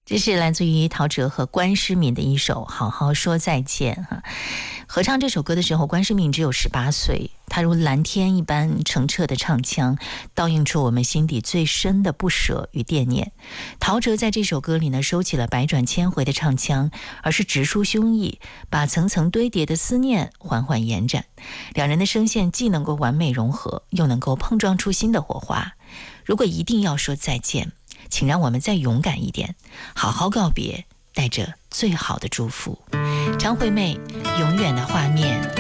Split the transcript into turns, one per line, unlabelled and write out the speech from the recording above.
这是来自于陶喆和关诗敏的一首《好好说再见》哈。合唱这首歌的时候，关诗敏只有18岁，她如蓝天一般澄澈的唱腔，倒映出我们心底最深的不舍与惦念。陶喆在这首歌里呢，收起了百转千回的唱腔，而是直抒胸臆，把层层堆叠的思念缓缓延展。两人的声线既能够完美融合，又能够碰撞出新的火花。如果一定要说再见，请让我们再勇敢一点，好好告别，带着最好的祝福。张惠妹，永远的画面。